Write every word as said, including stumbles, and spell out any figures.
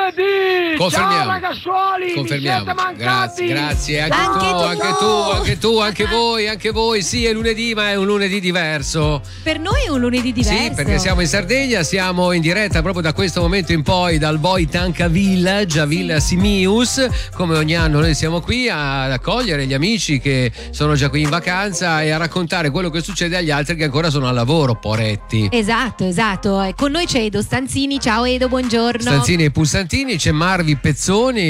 lunedì. Confermiamo. Ciao ragazzuoli, Confermiamo. mi siete mancati. Grazie, grazie. Anche, Anche tu, tu. anche tu, anche tu, anche voi, anche voi. Sì, è lunedì, ma è un lunedì diverso. Per noi è un lunedì diverso. Sì, perché siamo in Sardegna, siamo in diretta proprio da questo momento in poi dal Boitanca Village a Villa Simius. Come ogni anno noi siamo qui ad accogliere gli amici che sono già qui in vacanza e a raccontare quello che succede agli altri che ancora sono al lavoro, poretti. Esatto, esatto. E con noi c'è Edo Stanzini. Ciao Edo, buongiorno. Stanzini e Pulsantini, c'è Marvi Pezzoni